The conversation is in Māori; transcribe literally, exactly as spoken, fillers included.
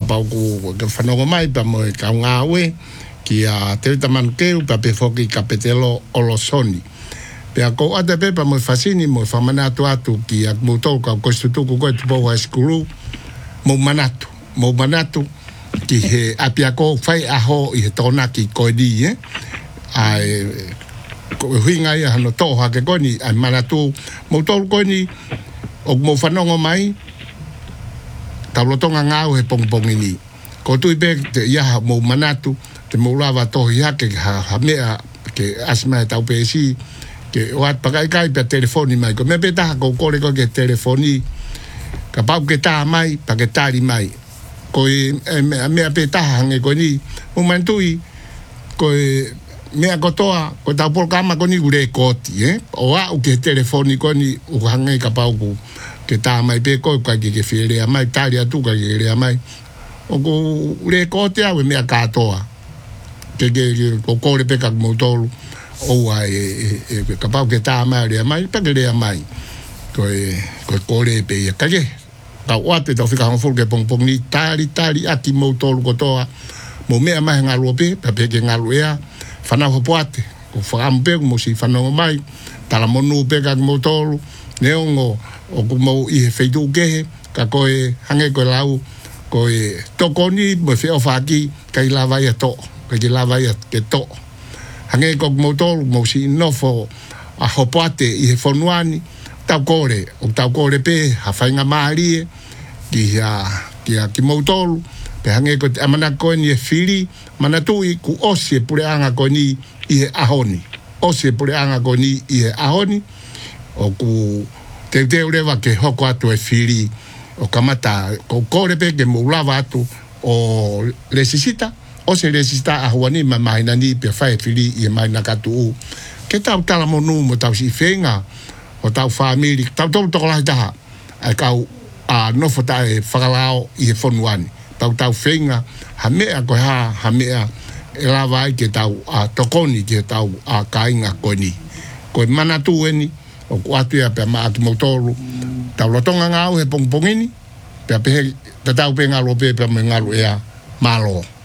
pau ku ke whanonga mai pa mo e ka ngā ue ki a te taman keu pa pe foki ka petelo olosoni. Pe a ko ata pe pa mo fasini mo whamanatu atu ki a mutau ka kostutuku koe tupo high school mo manatu. Mo manatu ki he apia ko whai aho i he tōna ki koe di, eh? Ai, ko huinga ia hano tōha ke koe ni, ai manatu mo tōru koe ni, o mo whanonga mai, taulotonga ngāu he pongpongi ni. Ko tui pe te iaha mo manatu, te mo rawa tohi hake ha, ha mea ke asma e tau pesi, ke oat pakai kai pe telefoni mai, ko me pe taha ko kore ko ke telefoni, ka pau ke taha mai, pa ke tari mai. Ko e mea pe taha hange ko ni, o mantui, ko e mea kotoa, ko tau polkama ko ni ure koti, eh? O a u ke telefoni ko ni, u hange ka pau ku, ke taha mai pe ko ka ke ke whirea mai, tari atu ka ke rea mai. O ko ure koti au e mea katoa, ke ke ko kore pe ka kumotolu, o a e, e, e ka pau ke taha mai rea mai, pa ke rea mai. Ko e, ko kore pe ia kage. Ka oate tau whika hangfuru ke pongpong ni, tari tari ati motolu kotoa, mo mea mai ngalu pe, pa pe ke ngalu ea, whanau hapuate, ko whakampe, mo si whanau mai, tala monu pe ka kumotolu, neongo, o kumo i he wheitu kehe, ka koe hange koe lau, koe tokoni, mo whio whaki, ka i lawa ia to, ka i lawa ia ke to. Hange koe kumotolu, mo si nofo a hopuate i he whonuani, tau kore, o tau kore pe, ha whainga maarie, ki a, ki a ki mautolu, pe hange koe te amana koe ni e whiri, mana tui ku osie pure anga koe ni i he ahoni. Osie pure anga koe ni i he ahoni, o ku te te urewa ke hoko atu e whiri, o kamata, ko kore pe ke moulawa atu, o lesisita, osie lesisita ahuani ma mahina ni pe whae whiri i e mahina katu u. Ke tau tala monu mo tau si whenga, o tau whamiri, tau tau toko lahi taha, ai kau a nofo ta e whakalao i he whonuani. Tau tau whenga, ha mea koe ha, ha mea e lawa ai ke tau a tokoni ke tau a kainga koe ni. Koe mana tu eni, o ku atu ia pe maa ki motoru, tau lotonga ngau he pongpongini, pe a pehe, te tau pe ngalo pe pe me ngalo ea malo.